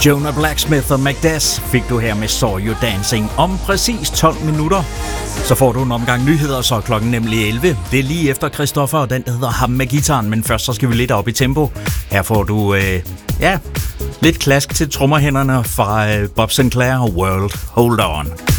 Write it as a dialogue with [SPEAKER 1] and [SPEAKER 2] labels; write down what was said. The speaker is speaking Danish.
[SPEAKER 1] Jonah Blacksmith og Magdas fik du her med Saw You Dancing. Om præcis 12 minutter, så får du en omgang nyheder, så klokken nemlig 11. Det er lige efter Christoffer, og den hedder Ham med gitaren, men først så skal vi lidt op i tempo. Her får du, lidt klask til trommerhænderne fra Bob Sinclair og World. Hold on.